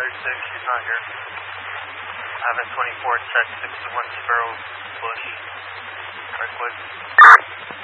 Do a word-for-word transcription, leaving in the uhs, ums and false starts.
thirty-six, she's not here. Haven twenty-four, check sixty-one Sparrow Bush, Kirkwood.